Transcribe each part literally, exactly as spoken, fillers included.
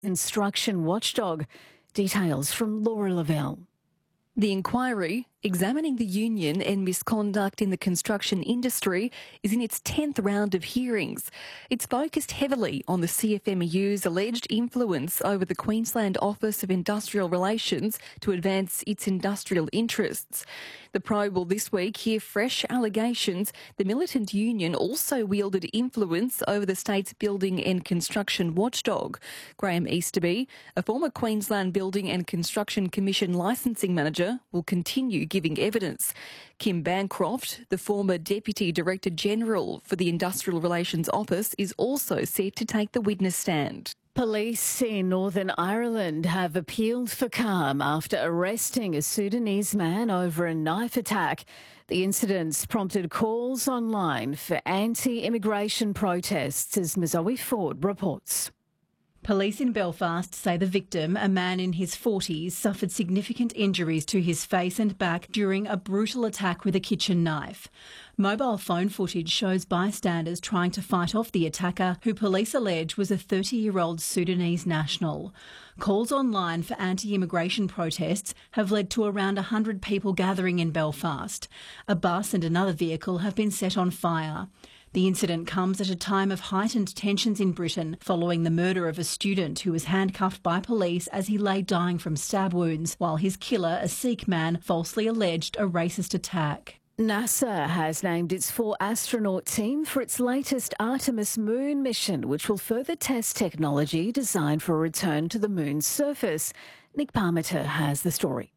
Construction watchdog. Details from Laura Lavelle. The inquiry, examining the union and misconduct in the construction industry, is in its tenth round of hearings. It's focused heavily on the C F M E U's alleged influence over the Queensland Office of Industrial Relations to advance its industrial interests. The probe will this week hear fresh allegations the militant union also wielded influence over the state's building and construction watchdog. Graham Easterby, a former Queensland Building and Construction Commission licensing manager, will continue giving evidence. Kim Bancroft, the former Deputy Director General for the Industrial Relations Office, is also set to take the witness stand. Police in Northern Ireland have appealed for calm after arresting a Sudanese man over a knife attack. The incidents prompted calls online for anti-immigration protests, as Mazoe Ford reports. Police in Belfast say the victim, a man in his forties, suffered significant injuries to his face and back during a brutal attack with a kitchen knife. Mobile phone footage shows bystanders trying to fight off the attacker, who police allege was a thirty-year-old Sudanese national. Calls online for anti-immigration protests have led to around one hundred people gathering in Belfast. A bus and another vehicle have been set on fire. The incident comes at a time of heightened tensions in Britain following the murder of a student who was handcuffed by police as he lay dying from stab wounds, while his killer, a Sikh man, falsely alleged a racist attack. NASA has named its four-astronaut team for its latest Artemis moon mission, which will further test technology designed for a return to the moon's surface. Nick Parmenter has the story.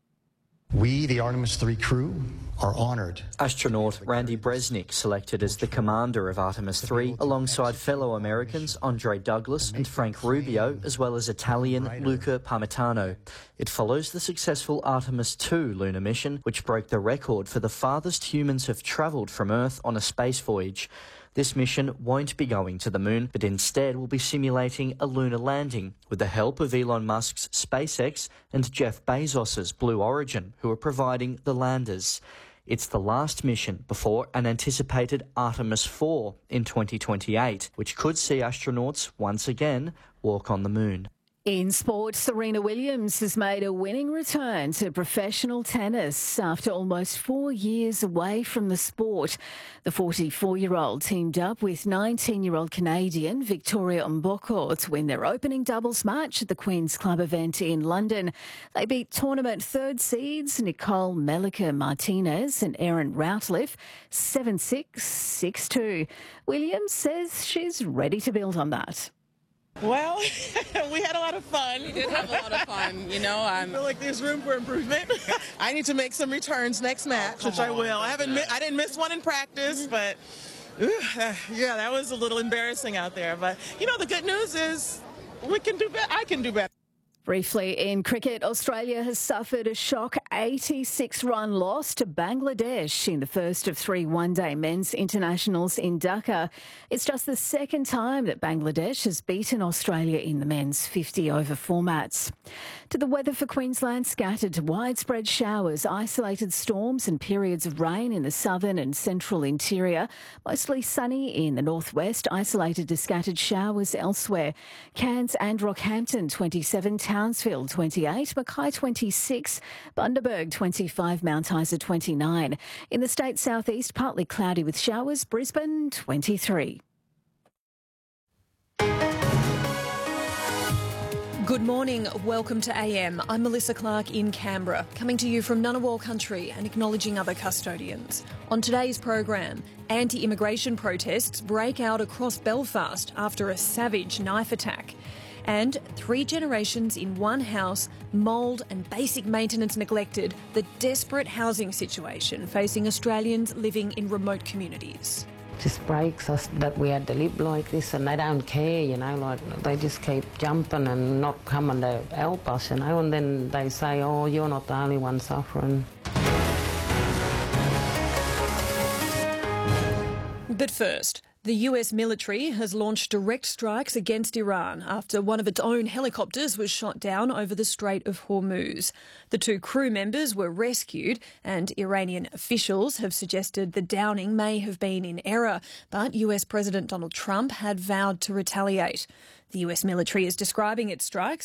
We, the Artemis three crew, are honoured. Astronaut Randy Bresnik selected as the commander of Artemis three alongside fellow Americans Andre Douglas and Frank Rubio, as well as Italian Luca Parmitano. It follows the successful Artemis two lunar mission, which broke the record for the farthest humans have travelled from Earth on a space voyage. This mission won't be going to the moon, but instead will be simulating a lunar landing with the help of Elon Musk's SpaceX and Jeff Bezos's Blue Origin, who are providing the landers. It's the last mission before an anticipated Artemis four in twenty twenty-eight, which could see astronauts once again walk on the moon. In sport, Serena Williams has made a winning return to professional tennis after almost four years away from the sport. The forty-four-year-old teamed up with nineteen-year-old Canadian Victoria Mboko to win their opening doubles match at the Queen's Club event in London. They beat tournament third seeds Nicole Melika Martinez and Erin Routliffe seven six, six two. Williams says she's ready to build on that. Well, we had a lot of fun. We did have a lot of fun, you know. I feel like there's room for improvement. I need to make some returns next match, oh, which I will. I haven't. I didn't miss one in practice, but ooh, uh, yeah, that was a little embarrassing out there. But you know, the good news is we can do better. I can do better. Briefly, in cricket, Australia has suffered a shock eighty-six run loss to Bangladesh in the first of three one-day men's internationals in Dhaka. It's just the second time that Bangladesh has beaten Australia in the men's fifty over formats. To the weather for Queensland, scattered to widespread showers, isolated storms and periods of rain in the southern and central interior. Mostly sunny in the northwest, isolated to scattered showers elsewhere. Cairns and Rockhampton twenty-seven, Townsville twenty-eight, Mackay twenty-six, Bundaberg twenty-five, Mount Isa twenty-nine. In the state southeast, partly cloudy with showers, Brisbane twenty-three. Good morning, welcome to A M. I'm Melissa Clark in Canberra, coming to you from Ngunnawal country and acknowledging other custodians. On today's program, anti-immigration protests break out across Belfast after a savage knife attack. And three generations in one house, mould and basic maintenance neglected, the desperate housing situation facing Australians living in remote communities. Just breaks us that we had to live like this, and they don't care, you know, like they just keep jumping and not coming to help us, you know, and then they say, oh, you're not the only one suffering. But first, the U S military has launched direct strikes against Iran after one of its own helicopters was shot down over the Strait of Hormuz. The two crew members were rescued, and Iranian officials have suggested the downing may have been in error, but U S President Donald Trump had vowed to retaliate. The U S military is describing its strikes